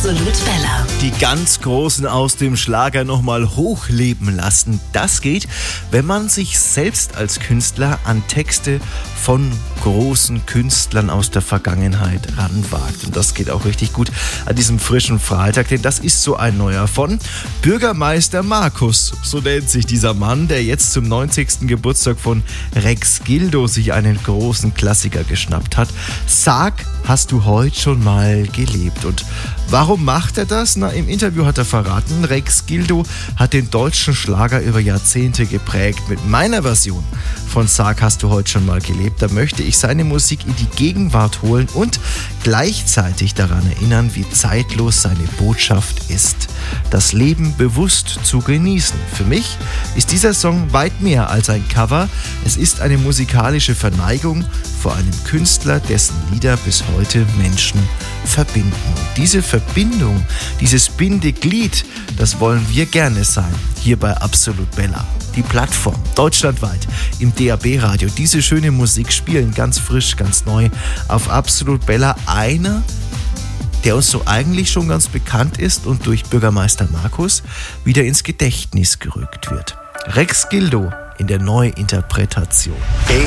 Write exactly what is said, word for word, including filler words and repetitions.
Absolut Bella. Die ganz Großen aus dem Schlager nochmal hochleben lassen. Das geht, wenn man sich selbst als Künstler an Texte von großen Künstlern aus der Vergangenheit ranwagt. Und das geht auch richtig gut an diesem frischen Freitag, denn das ist so ein neuer von Bürgermeister Markus. So nennt sich dieser Mann, der jetzt zum neunzigsten Geburtstag von Rex Gildo sich einen großen Klassiker geschnappt hat. Sag, hast du heute schon mal gelebt? Und warum macht er das? Na, im Interview hat er verraten, Rex Gildo hat den deutschen Schlager über Jahrzehnte geprägt. Mit meiner Version von Sag, hast du heute schon mal gelebt, da möchte ich seine Musik in die Gegenwart holen und gleichzeitig daran erinnern, wie zeitlos seine Botschaft ist. Das Leben bewusst zu genießen. Für mich ist dieser Song weit mehr als ein Cover. Es ist eine musikalische Verneigung vor einem Künstler, dessen Lieder bis heute Menschen verbinden. Und diese Verbindung, dieses Bindeglied, das wollen wir gerne sein, hier bei Absolut Bella. Die Plattform, deutschlandweit, im D A B-Radio. Diese schöne Musik spielen, ganz frisch, ganz neu, auf Absolut Bella. Einer, der uns so eigentlich schon ganz bekannt ist und durch Bürgermeister Markus wieder ins Gedächtnis gerückt wird. Rex Gildo in der Neuinterpretation. Hey,